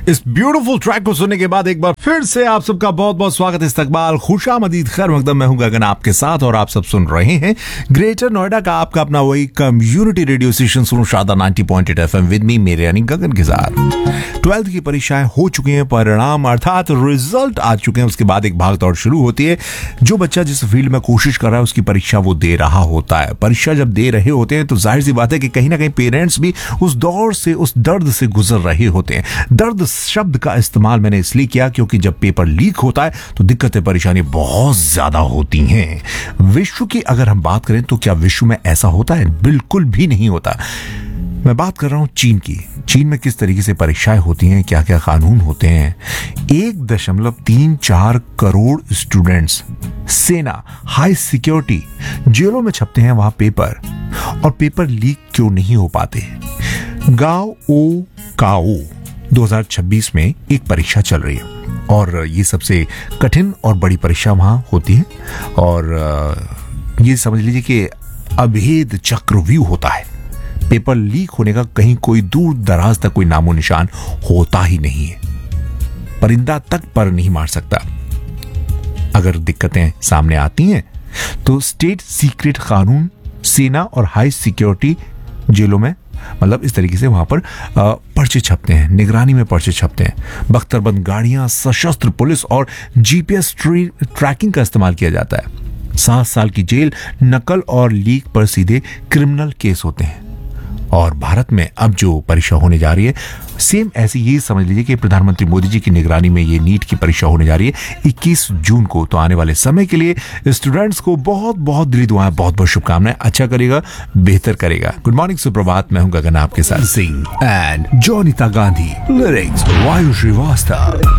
इस beautiful track को सुनने के बाद एक बार फिर से आप सबका बहुत बहुत स्वागत, इस्तकबाल, खुशामदीद, खैर मकदम। मैं हूं गगन आपके साथ और आप सब सुन रहे हैं ग्रेटर नोएडा का आपका अपना वही कम्युनिटी रेडियो स्टेशन सुनो शादा 90.8 FM विद मी मेरे यानी गगन के साथ। 12th की परीक्षाएं हो चुकी हैं, परिणाम अर्थात रिजल्ट आ चुके हैं। उसके बाद एक भाग दौड़ शुरू होती है। जो बच्चा जिस फील्ड में कोशिश कर रहा है उसकी परीक्षा वो दे रहा होता है। परीक्षा जब दे रहे होते हैं तो जाहिर सी बात है कि कहीं ना कहीं पेरेंट्स भी उस दौर से, उस दर्द से गुजर रहे होते हैं। दर्द शब्द का इस्तेमाल मैंने इसलिए किया क्योंकि जब पेपर लीक होता है तो दिक्कतें परेशानी बहुत ज्यादा होती हैं। विश्व की अगर हम बात करें तो क्या विश्व में ऐसा होता है? बिल्कुल भी नहीं होता। मैं बात कर रहा हूं चीन की। चीन में किस तरीके से परीक्षाएं होती हैं, क्या क्या कानून होते हैं। 1.34 करोड़ स्टूडेंट्स सेना, हाई सिक्योरिटी जेलों में छपते हैं वहां पेपर, और पेपर लीक क्यों नहीं हो पाते? गाओ ओ काओ 2026 में एक परीक्षा चल रही है और ये सबसे कठिन और बड़ी परीक्षा वहां होती है। और ये समझ लीजिए कि अभेद चक्रव्यूह होता है। पेपर लीक होने का कहीं कोई दूर दराज तक कोई नामो निशान होता ही नहीं है। परिंदा तक पर नहीं मार सकता। अगर दिक्कतें सामने आती हैं तो स्टेट सीक्रेट कानून सेना और हाई सिक्योरिटी जेलों में, मतलब इस तरीके से वहां पर पर्चे छपते हैं, निगरानी में पर्चे छपते हैं। बख्तरबंद गाड़ियां, सशस्त्र पुलिस और जीपीएस ट्रैकिंग का इस्तेमाल किया जाता है। 7 साल की जेल, नकल और लीक पर सीधे क्रिमिनल केस होते हैं। और भारत में अब जो परीक्षा होने जा रही है सेम ऐसी ही समझ लीजिए कि प्रधानमंत्री मोदी जी की निगरानी में ये नीट की परीक्षा होने जा रही है 21 जून को। तो आने वाले समय के लिए स्टूडेंट्स को बहुत बहुत दिली दुआएं, बहुत बहुत शुभकामनाएं। अच्छा करेगा, बेहतर करेगा। गुड मॉर्निंग, सुप्रभात। मैं हूं गगन आपके साथ। सिंह एंड जोनिता गांधी, लिरिक्स वायु श्रीवास्तव।